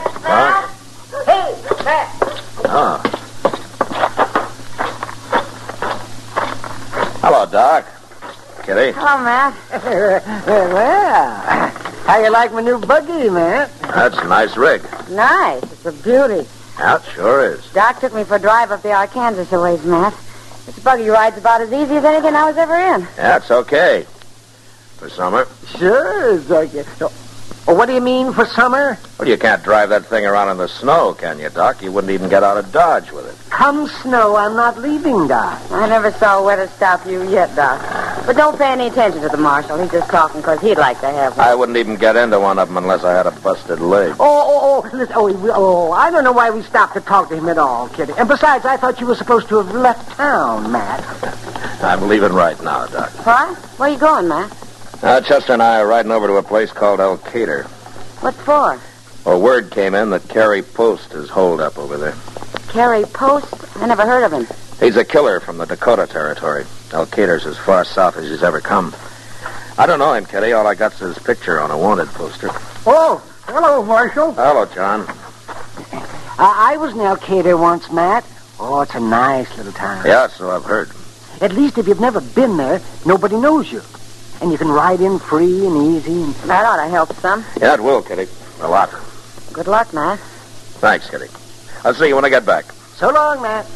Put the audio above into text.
Huh? Hey, Matt. Oh. Hello, Doc. Kitty. Hello, Matt. Well, how you like my new buggy, Matt? That's a nice rig. Nice. It's a beauty. Yeah, it sure is. Doc took me for a drive up the Arkansas a ways, Matt. This buggy ride's about as easy as anything I was ever in. Yeah, it's okay. For summer. Sure, it's okay. Oh, what do you mean for summer? Well, you can't drive that thing around in the snow, can you, Doc? You wouldn't even get out of Dodge with it. Come snow, I'm not leaving, Doc. I never saw a weather stop you yet, Doc. But don't pay any attention to the marshal. He's just talking because he'd like to have one. I wouldn't even get into one of them unless I had a busted leg. Listen, I don't know why we stopped to talk to him at all, Kitty. And besides, I thought you were supposed to have left town, Matt. I'm leaving right now, Doc. What? Where you going, Matt? Chester and I are riding over to a place called El Cater. What for? Well, word came in that Kerry Post is holed up over there. Kerry Post? I never heard of him. He's a killer from the Dakota Territory. El Cater's as far south as he's ever come. I don't know him, Kitty. All I got's his picture on a wanted poster. Oh, hello, Marshal. Hello, John. I was in El Cater once, Matt. Oh, it's a nice little town. Yeah, so I've heard. At least if you've never been there, nobody knows you. And you can ride in free and easy. And... That ought to help some. Yeah, it will, Kitty. A lot. Good luck, Matt. Thanks, Kitty. I'll see you when I get back. So long, Matt.